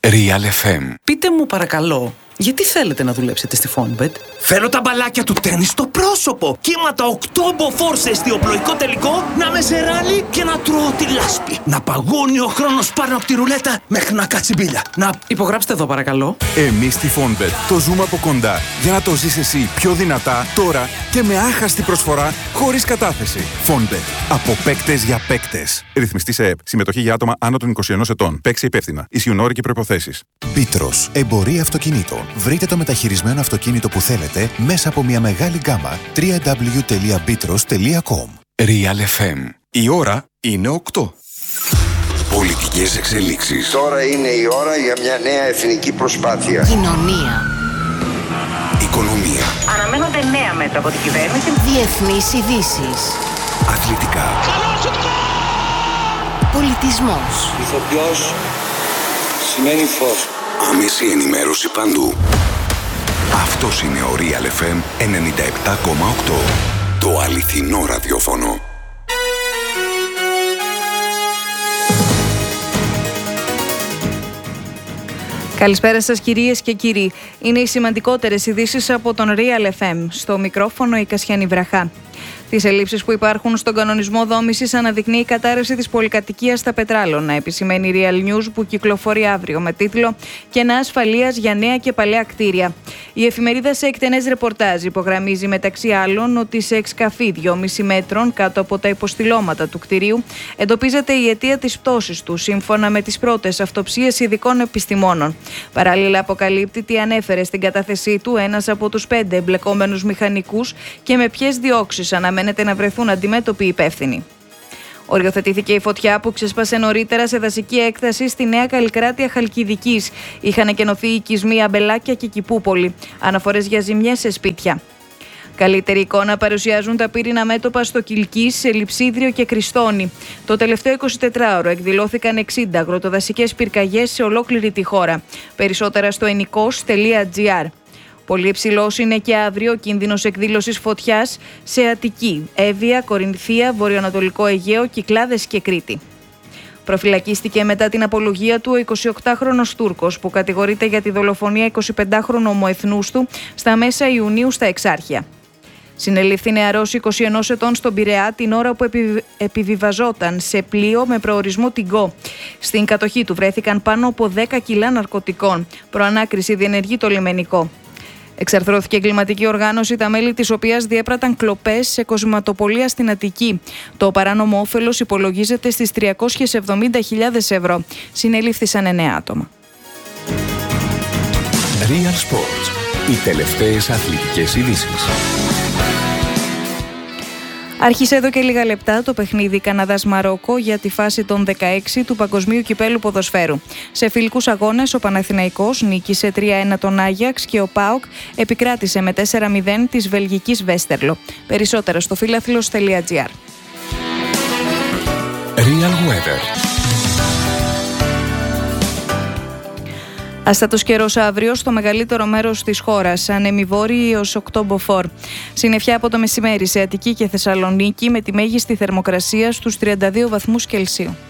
Real FM. Πείτε μου παρακαλώ, γιατί θέλετε να δουλέψετε στη Fonbet? Θέλω τα μπαλάκια του τέννις στο πρόσωπο. Κύματα 8 μποφόρ σε εστιοπλοϊκό τελικό, να με σε ράλι και να τρώω τη λάσπη. Να παγώνει ο χρόνος πάνω από τη ρουλέτα μέχρι να κάτσει μπίλια. Υπογράψτε εδώ παρακαλώ. Εμείς στη Fonbet το ζούμε από κοντά για να το ζεις εσύ πιο δυνατά, τώρα και με άχαστη προσφορά χωρίς κατάθεση. Fonbet. Από παίκτες για παίκτες. Ρυθμιστή σε ΕΕΠ. Συμμετοχή για άτομα άνω των 21 ετών. Παίξε υπεύθυνα. Ισχύουν όροι και προϋποθέσεις. Bítros. Εμπορία αυτοκινήτων. Βρείτε το μεταχειρισμένο αυτοκίνητο που θέλετε μέσα από μια μεγάλη γκάμα. www.bitros.com. Real FM. Η ώρα είναι 8. Πολιτικές εξελίξεις. Τώρα είναι η ώρα για μια νέα εθνική προσπάθεια. Κοινωνία. Οικονομία. Αναμένονται νέα μέτρα από την κυβέρνηση. Διεθνείς ειδήσεις. Αθλητικά. Πολιτισμός. Ηθοποιός σημαίνει φως. Άμεση ενημέρωση παντού. Αυτός είναι ο Real FM 97,8. Το αληθινό ραδιόφωνο. Καλησπέρα σας κυρίες και κύριοι. Είναι οι σημαντικότερες ειδήσεις από τον Real FM. Στο μικρόφωνο η Κασιανή Βραχά. Τις ελλείψεις που υπάρχουν στον κανονισμό δόμησης αναδεικνύει η κατάρρευση της πολυκατοικίας στα Πετράλωνα, επισημαίνει η Real News που κυκλοφορεί αύριο με τίτλο «Κενά ασφαλείας για νέα και παλαιά κτίρια». Η εφημερίδα σε εκτενές ρεπορτάζ υπογραμμίζει μεταξύ άλλων ότι σε εξκαφή 2,5 μέτρων κάτω από τα υποστηλώματα του κτηρίου εντοπίζεται η αιτία της πτώσης του, σύμφωνα με τις πρώτες αυτοψίες ειδικών επιστημόνων. Παράλληλα, αποκαλύπτει τι ανέφερε στην κατάθεσή του ένας από τους 5 εμπλεκόμενους μηχανικούς και με ποιες διώξεις αναμένεται να βρεθούν αντιμέτωποι υπεύθυνοι. Οριοθετήθηκε η φωτιά που ξέσπασε νωρίτερα σε δασική έκταση στη Νέα Καλλικράτεια Χαλκιδικής. Είχαν εκενωθεί οικισμοί Αμπελάκια και Κηπούπολη. Αναφορές για ζημιές σε σπίτια. Καλύτερη εικόνα παρουσιάζουν τα πύρινα μέτωπα στο Κιλκής, σε Λειψίδριο και Κριστόνη. Το τελευταίο 24ωρο εκδηλώθηκαν 60 αγροτοδασικές πυρκαγιές σε ολόκληρη τη χώρα. Περισσότερα στο enikos.gr. Πολύ υψηλός είναι και αύριο ο κίνδυνος εκδήλωσης φωτιάς σε Αττική, Εύβοια, Κορινθία, Βορειοανατολικό Αιγαίο, Κυκλάδες και Κρήτη. Προφυλακίστηκε μετά την απολογία του ο 28χρονος Τούρκος που κατηγορείται για τη δολοφονία 25χρονου ομοεθνούς του στα μέσα Ιουνίου στα Εξάρχεια. Συνελήφθη νεαρός 21 ετών στον Πειραιά την ώρα που επιβιβαζόταν σε πλοίο με προορισμό Τιγκό. Στην κατοχή του βρέθηκαν πάνω από 10 κιλά ναρκωτικών. Προανάκριση διενεργεί το λιμενικό. Εξαρθρώθηκε εγκληματική οργάνωση, τα μέλη της οποίας διέπραταν κλοπές σε κοσματοπολία στην Αττική. Το παράνομο όφελος υπολογίζεται στις 370.000 ευρώ. Συνελήφθησαν 9 άτομα. Real Sports. Οι τελευταίες αθλητικές ειδήσεις. Άρχισε εδώ και λίγα λεπτά το παιχνίδι Καναδάς-Μαρόκο για τη φάση των 16 του Παγκοσμίου Κυπέλλου Ποδοσφαίρου. Σε φιλικούς αγώνες ο Παναθηναϊκός νίκησε 3-1 τον Άγιαξ και ο ΠΑΟΚ επικράτησε με 4-0 της βελγικής Βέστερλο. Περισσότερα στο φίλαθλος.gr. Real Weather. Αστατός καιρός αύριο στο μεγαλύτερο μέρος της χώρας, ανεμιβόρειοι έως 8 μποφόρ. Συννεφιά από το μεσημέρι σε Αττική και Θεσσαλονίκη με τη μέγιστη θερμοκρασία στους 32 βαθμούς Κελσίου.